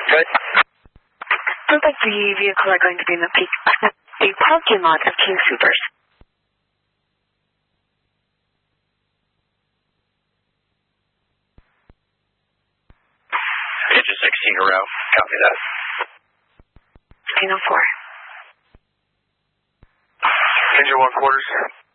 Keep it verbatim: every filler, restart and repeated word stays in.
Good. Sounds like the vehicle are going to be in the, peak, the parking lot of King Soopers. Engine sixteen around. Copy that. sixteen oh four. Engine one quarters.